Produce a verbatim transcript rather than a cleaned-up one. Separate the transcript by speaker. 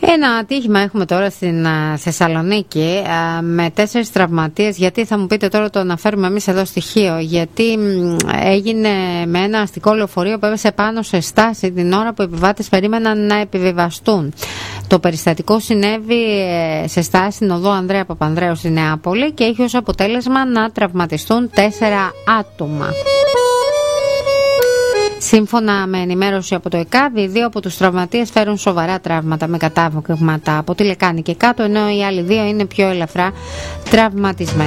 Speaker 1: Ένα ατύχημα έχουμε τώρα στην Θεσσαλονίκη με τέσσερις τραυματίες. Γιατί θα μου πείτε τώρα το αναφέρουμε εμείς εδώ στοιχείο? Γιατί έγινε με ένα αστικό λεωφορείο που έπεσε πάνω σε στάση την ώρα που οι επιβάτες περίμεναν να επιβιβαστούν. Το περιστατικό συνέβη σε στάση στην οδό Ανδρέα Παπανδρέου στη Νεάπολη και είχε ως αποτέλεσμα να τραυματιστούν τέσσερα άτομα. Σύμφωνα με ενημέρωση από το ΕΚΑΒ, οι δύο από τους τραυματίες φέρουν σοβαρά τραύματα με κατάβγματα από τη λεκάνη και κάτω, ενώ οι άλλοι δύο είναι πιο ελαφρά τραυματισμένοι.